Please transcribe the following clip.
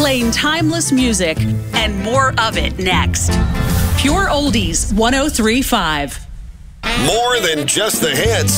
playing timeless music and more of it next. Pure Oldies 103.5. More than just the hits.